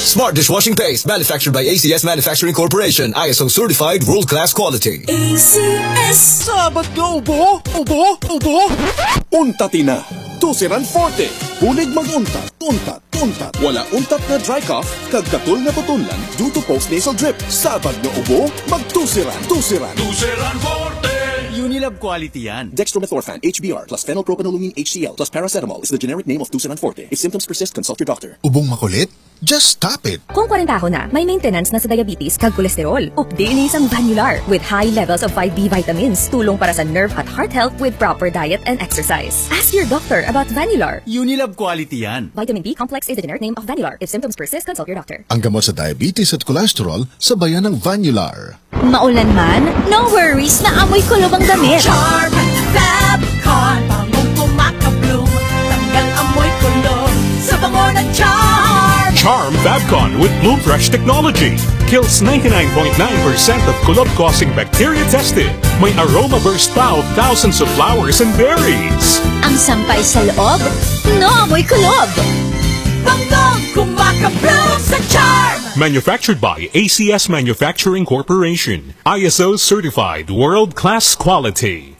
Smart dishwashing paste manufactured by ACS Manufacturing Corporation. ISO certified world-class quality. ACS. Sabat nga ubo. Untat na. Tusiran Forte. Bulig mag-untat. Untat. Wala untat na dry cough. Kagkatul na tutunlan due to post-nasal drip. Sabat nga ubo. Magtusiran. Tusiran Forte. Unilab quality yan. Dextromethorphan HBr plus phenylpropanolumine HCl plus paracetamol is the generic name of Tusiran Forte. If symptoms persist, consult your doctor. Ubong makulit? Just stop it. Kung 40 ako na, may maintenance na sa diabetes kag kolesterol. Update ni isang Vanular with high levels of 5B vitamins. Tulong para sa nerve at heart health with proper diet and exercise. Ask your doctor about Vanular. Unilab quality yan. Vitamin B complex is the generic name of Vanular. If symptoms persist, consult your doctor. Ang gamot sa diabetes at cholesterol, sabayan ng Vanular. Maulan man, no worries na amoy kulob ang damit. Charm Fabcon, bangong kumaka-bloom. Tanggal amoy kulob sa bango ng Charm. Charm Fabcon with Bloom Fresh technology kills 99.9% of kulob-causing bacteria tested. May aroma burst pa of thousands of flowers and berries. Ang sampay sa loob, no amoy kulob. Bangong kumaka-bloom sa Charm. Manufactured by ACS Manufacturing Corporation. ISO certified world-class quality.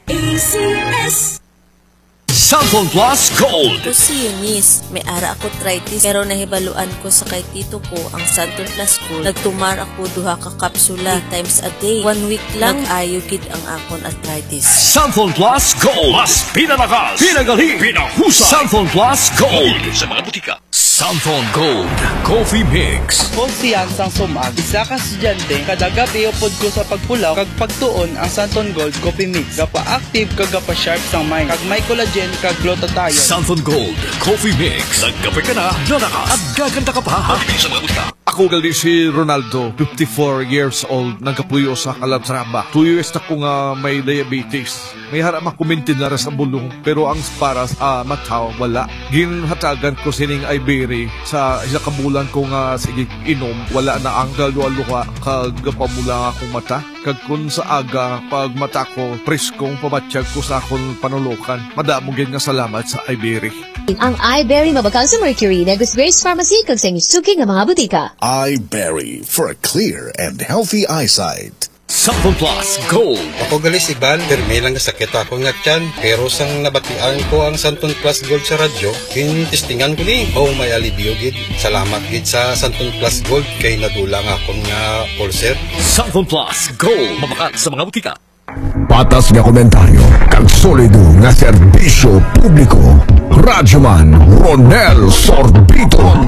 ACS. Cellphone Plus Gold. Ako si Eunice, may ara ako arthritis pero nahibaluan ko sa kay tito ko ang Santon Plus Gold. Nagtumar ako duha ka kapsula 3 times a day. 1 week lang nag-ayo gid ang akon arthritis. Cellphone Plus Gold. Mas pinalakas, pinagali, pinahusay. Cellphone Plus Gold. Sa mga butika. Cellphone Gold Coffee Mix. Konfiyansang sumag. Isa ka estudyante, kada gabi upod ko sa pagpulaw, kag pagtuon ang Santon Gold Coffee Mix. Gapa-active kag gapa-sharp sang mind. Kag may collagen kag glutathione. Cellphone Gold Coffee Mix. Nagkape ka na, lalakas, at gaganda ka pa. Sa mga butika. Ako gali si Ronaldo, 54 years old, nagkapuyo sa Calatrava. 2 years na ko nga may diabetes. May harap makumintin na rin sa bulong, pero ang para sa mataw, wala. Ginhatagan ko sining Iberia sa isa kabulan ko nga sige inom, wala na ang galualuha kag pamula akong mata. Kag kun sa aga, pag mata ko, preskong pamatsyag ko sa akong panulukan. Madamo gin nga salamat sa Iberia. Ang iBerry mabakal sa Mercury, Negus Grace Pharmacy, kag sa suking ng mga butika. iBerry for a clear and healthy eyesight. Cellphone Plus Gold. Ako gali si Van, permi lang sakit ako nga tiyan. Pero sang nabatian ko ang Santon Plus Gold sa radyo, kinistingan ko ni, may alibyo gid. Salamat gid sa Santon Plus Gold kay nadulang akong nga ulcer. Cellphone Plus Gold. Mabakat sa mga butika. Patas nga komentaryo, kag solido nga serbisyo publiko. Radyoman Ronel Sorbito.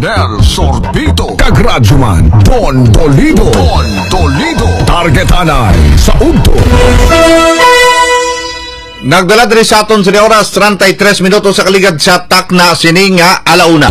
Kag Radyoman Don Dolido. Targetanay sa Unto. Nagdala diri sa aton sa oras 33 minutos sa kaligad sa takna sining nga alauna.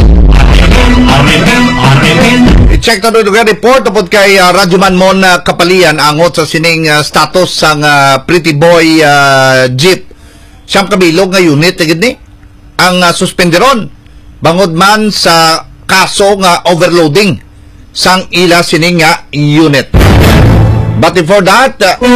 I-check na doon report upod kay Radyoman Mon Kapalian angot sa sining status sang Pretty Boy Jeep. Siyam kabilog nga unit ni ang suspenderon bangod man sa kaso nga overloading sang ila sining nga unit. But before that,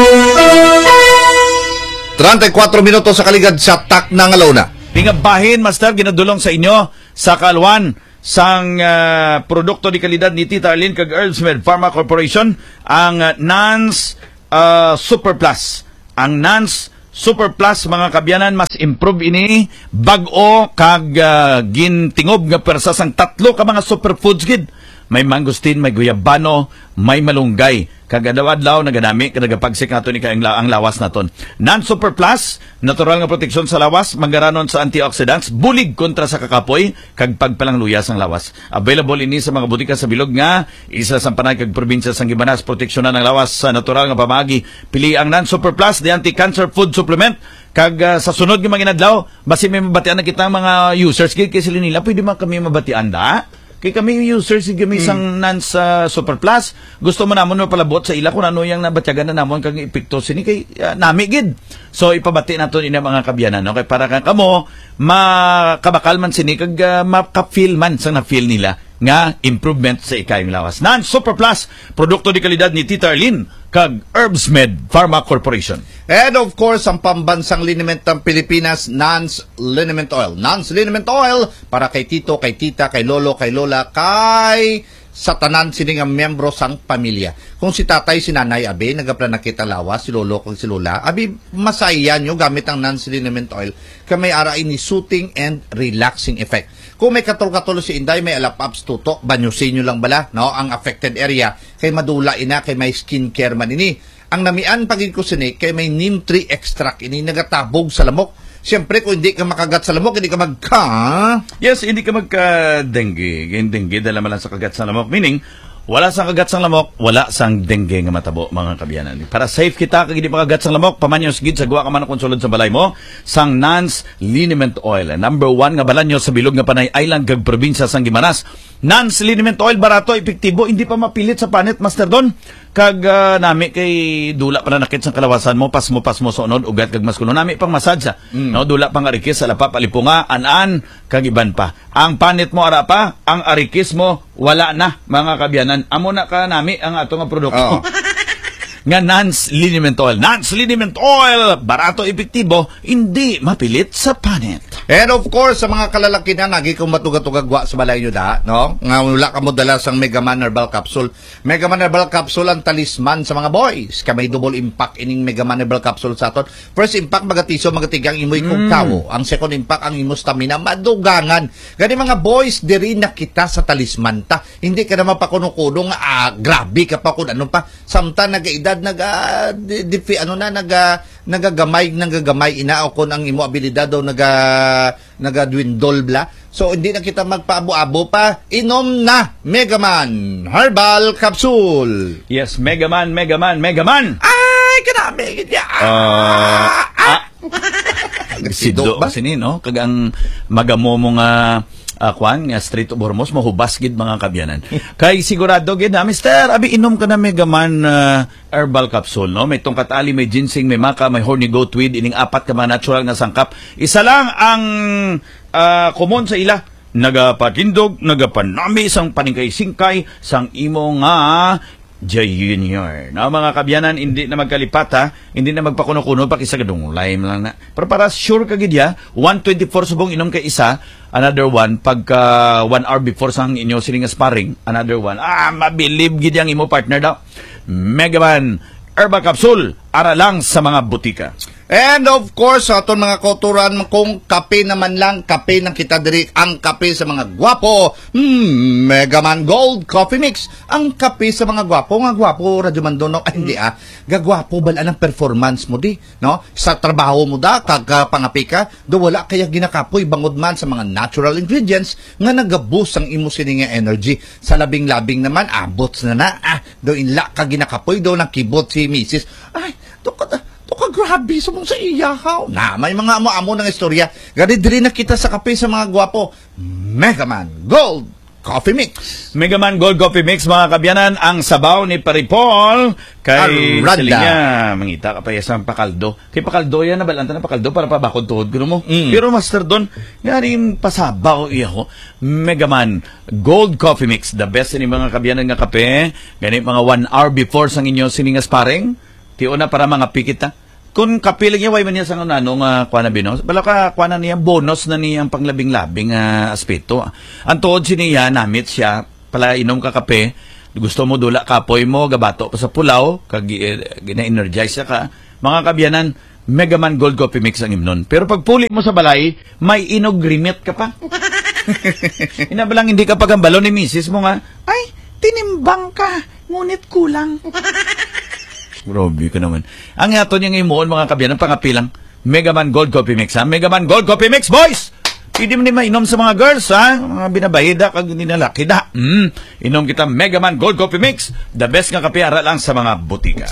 34 minutos sa kaligad sa takna nga alauna. Pingabahin, Master, ginadulong sa inyo sa kalwan sang produkto di kalidad ni Tita Arlene kag Herbsmed Pharma Corporation ang Nance Super Plus. Ang Nance Super Plus, mga kabyanan, mas improve ini bag-o kag gintingob nga persa sang tatlo ka mga superfoods gid. May mangustin, may guyabano, may malunggay. Kagadaw-adlaw naganami kadagapagsik nato ni kay ang lawas naton. Non-Super Plus, natural nga proteksyon sa lawas, manggaranon sa antioxidants, bulig kontra sa kakapoy kag pagpalang luyas ang lawas. Available ini sa mga butika sa bilog nga isa sa panay kag probinsya sang Gibanas, proteksyonan ang lawas sa natural nga pamagi. Pili ang Non-Super Plus, the anti-cancer food supplement. Kag sa sunod nga mga adlaw, basi may mabatian na kita mga users kay sila nila pwede man kami mabatian da. Kay kami users kami sang Nance Super Plus, gusto mo namon palabot sa ila kung ano yang nabatyagan na namon kang epekto sini kay nami gid. So ipabati naton ina mga kabyanan, okay, para kamo makabakal man sini kag maka-feel man sang na-feel nila nga improvement sa ikayong lawas. Nance Super Plus, produkto di kalidad ni Tita Arlene kag Herbsmed Pharma Corporation. And of course, ang pambansang liniment ng Pilipinas, Nance Liniment Oil. Nance Liniment Oil para kay tito, kay tita, kay lolo, kay lola, kay sa tanan sini nga miyembro sang pamilya. Kung si tatay, si nanay, abi, nagaplanakit ang lawas, si lolo, kung si lola, abi, masaya nyo gamit ang non-liniment oil kamay arain ni soothing and relaxing effect. Kung may katol-katol si Inday, may alapaps tutok, banyusin nyo lang bala, no? Ang affected area, kay madula ina, kay may skincare man ini. Ang namian pagin ko sini, kay may neem tree extract ini, nagatabog sa lamok. Siyempre, kung hindi ka makagat sa lamok, hindi ka Yes, hindi ka magka-dengue. Dengue, dala malang sa kagat sa lamok. Meaning, wala sang kagat sa lamok, wala sang dengue nga matabo, mga kabyanan. Para safe kita, kag hindi makagat sa lamok, pamanyos gid sa guwa ka man akong sulod sa balay mo, sang Nance Liniment Oil. Number 1 nga balanyo sa bilog nga Panay Island, kag probinsya sang Gimaras. Nance Liniment Oil, barato, epektibo, hindi pa mapilit sa panit, Master Don. Kag nami kay dula pa na nakit sa kalawasan mo, pas mo sa unod, ugat kag mas kuno nami pang masadya. No, dula pang arikis sa lapa palipunga, an-an kag iban pa. Ang panit mo ara pa, ang arikis mo wala na, mga kabyanan. Amo na ka nami ang ato nga produkto. Nga Nance Liniment Oil. Nance Liniment Oil, barato, epektibo, hindi mapilit sa panit. And of course, sa mga kalalaki na, nagi kung matugatugagwa sa balay nyo da, no? Nga wala ka mo dala sang Megaman Herbal Capsule. Megaman Herbal Capsule ang talisman sa mga boys. Kamay double impact ining Megaman Herbal Capsule sa aton. First impact, magatiso, magatigang imoy kong tao. Ang second impact, ang imo stamina, madugangan. Gani mga boys, diri na kita sa talisman ta. Hindi ka na mapakuno-kuno nga, grabe ka pa kung ano pa. Samta nag-edad, nagagamay ina o kung ang imo abilidad daw nagadwindol bla. So hindi na kita magpaabo-abo pa, inom na Megaman Herbal Capsule. Yes, Megaman. Ay, kanami gid ya. Sido ba sini, no? Kag ang magamo mo nga kwan nga Street of Hormuz mahubas gid, mga kabyanan. Kay sigurado gid na, Mister, abi inom ka na Megaman Herbal Capsule, no? May tungkat ali, may ginseng, may maca, may horny goat weed, ining apat ka mga natural nga sangkap. Isa lang ang common sa ila, nagapatindog, nagapanami sang paningkay-singkay sang imo nga Junior. Na mga kabyanan, hindi na magkalipata, hindi na magpakuno-kuno, pakisagadong lime lang na. Pero para sure ka gidya, 124 subong inom kay isa, another one, pagka 1 hour before sang inyo siling sparring, another one. Mabilib gidyang imo partner daw. Megaman Herbal Capsule, ara lang sa mga butika. And of course, sa aton mga kauturan, kung kape naman lang, kape ng kita diri, ang kape sa mga gwapo, Megaman Gold Coffee Mix. Ang kape sa mga gwapo, Radyo Mandono, hindi gagwapo bala ng performance mo di, no? Sa trabaho mo da, kagpangapi ka, do wala kaya ginakapoy, bangod man sa mga natural ingredients, nga nagaboost ang imo sining energy. Sa labing-labing naman, abots na do inla ka ginakapoy, do nakibot si Mrs. Ay, grabe sa mong sa iyahaw. May mga amo-amo ng istorya. Gani diri na kita sa kape sa mga gwapo. Megaman Gold Coffee Mix. Megaman Gold Coffee Mix, mga kabyanan, ang sabaw ni Paripol kay Salinya. Mangita ka pa yasang pakaldo. Kay pakaldo yan, nabalanta na pakaldo para pabakod tuhod. Pero Master Don, yan yung pasabaw iyaho. Megaman Gold Coffee Mix, the best ni mga kabyanan nga kape. Gani mga 1 hour before sang inyo siningas pareng. Tiyo na para mga pikita. Kung kapilang niya, way man niya sa nanong kuha na binos, bala ka kuha na niya, bonus na niyang panglabing-labing aspeto. Ang tuod siniya, namit siya, pala inom ka kape, gusto mo dula kapoy mo, gabato pa sa pulaw, gina-energize ka. Mga kabyanan, Megaman Gold Coffee Mix ang imnon. Pero pag puli mo sa balay, may inogrimit ka pa. Inabalang hindi ka pagambalo ni misis mo nga, ay, tinimbang ka, ngunit kulang. Grabe ka naman. Ang yato niya ngayon, mga kabyanan, pangapilang Megaman Gold Coffee Mix, ha? Megaman Gold Coffee Mix, boys! Hindi mo ni mainom sa mga girls, ha? Mga binabayida, kag hindi nalaki da. Inom kita Megaman Gold Coffee Mix, the best nga kape, ara lang sa mga butika.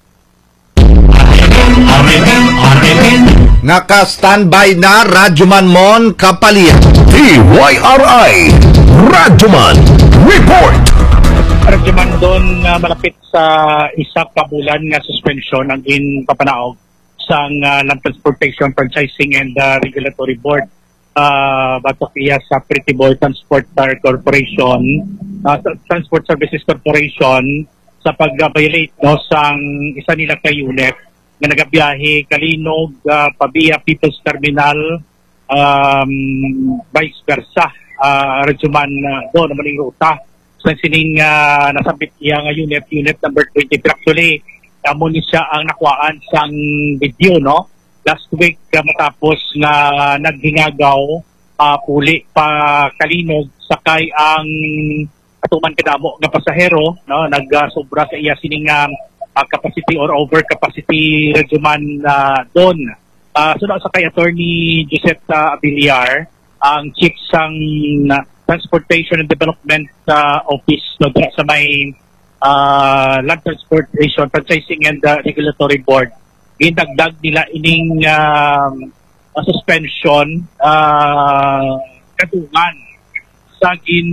Naka-standby na Radyoman Mon Kapalian. TYRI Radyoman Report. Radyoman doon malapit sa isa ka bulan nga suspension ang papanaog sa Land Transportation Franchising and Regulatory Board. Batok iya sa Pretty Boy Transport Corporation, Transport Services Corporation sa pag-violate sang isa nila ka unit nga nagabiyahe Kalinog, Pabia People's Terminal, vice versa. Radyoman doon naman yung ruta sa sining nasabit iya nga unit number 23. Actually, amo ni siya ang nakuhaan sang video, no? Last week matapos na naghingagaw puli pa kalinog sakay ang atuman kadamo nga pasahero, no? Nagsobra sa iya sining capacity or over capacity regimen doon. Suna sa kay Attorney Josette Abiliar, ang chief sang Transportation and Development Office no, sa may Land Transportation Franchising and Regulatory Board. Ginagdag nila ining suspension katungan sa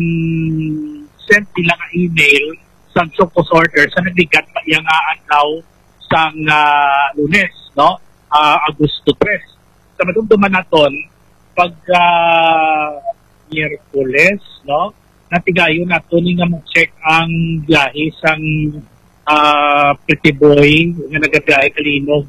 send nila nga email sa Chocos order sa nagligat pa iyang adlaw sang Lunes, no? Agosto 3. Sa madumduman naton pag Miyerkules, no? Natigayon nato ni nga mag-check ang biyahe sang Pretty Boy nga nagabiyahe kalinog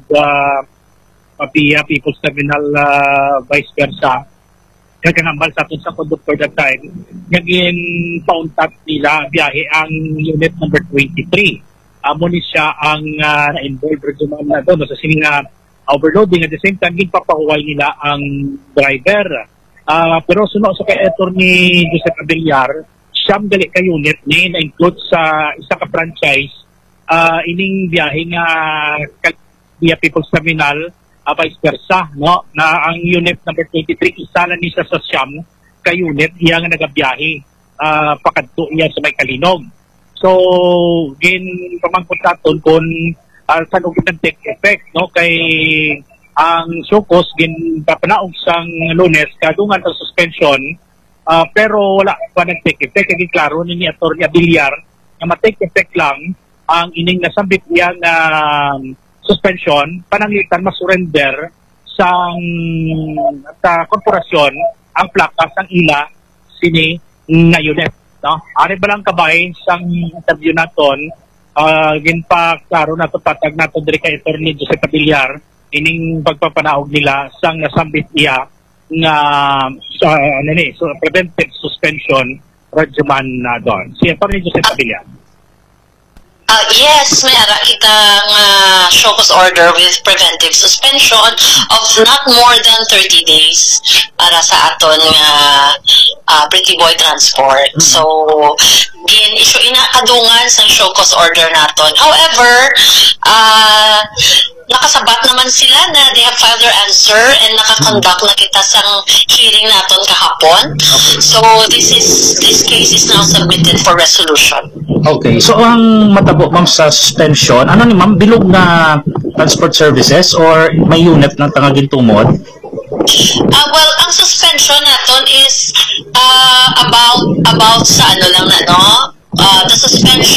via People's Terminal vice versa. Kaganambal sa atin sa conductor that time, naging pauntat nila biyahe ang unit number 23. Amo ni siya ang na-involved regimen na doon sa sining overloading. At the same time, papahuway nila ang driver. Pero suno sa kay Attorney Josette Abiliar, siyam gali ka unit ni na-include sa isa ka franchise ining biyahe nga via People's Terminal vice versa, no? Na ang unit number 23 isa lang ni sa siyam ka unit iya nga nagabiyahe pakadto iya sa may Kalinog. So gin pamangkuntaton kung saan ug take effect, no? Kay ang Chocos ginpapanaog sang Lunes kadungan sa suspension pero wala pa nag-take effect. Kaya klaro ni Attorney Abiliar na ma-take effect lang ang ining nasambit niya na suspension pananglitan masurrender sang korporasyon ang plaka sang ila sini na unit, no? Ari ba lang kabay sang interview naton ginpa klaro nato patag nato diri kay Attorney Josette Abiliar ining pagpapanaog nila sang nasambit iya nga so preventive suspension regimen na doon. Si Attorney Josette Abiliar. Yes, may ara kitang Chocos order with preventive suspension of not more than 30 days para sa aton Pretty Boy Transport. So, gin-issue ina kadungan sa Chocos order naton. However, nakasabat naman sila na they have filed their answer and nakakonduct na kita sang hearing naton kahapon. So this case is now submitted for resolution. Okay, so ang matabo ma'am sa suspension, ano ni ma'am, bilog na transport services or may unit ng tangagin tumod? Well, ang suspension naton is about sa ano lang na, no? The suspension